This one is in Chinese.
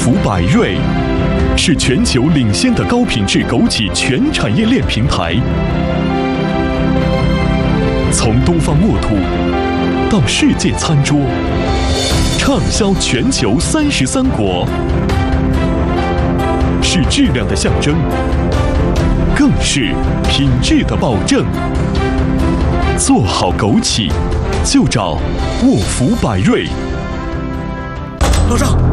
福百瑞是全球领先的高品质枸杞全产业链平台，从东方墨土到世界餐桌，畅销全球33国，是质量的象征，更是品质的保证。做好枸杞，就找沃福百瑞。 老张。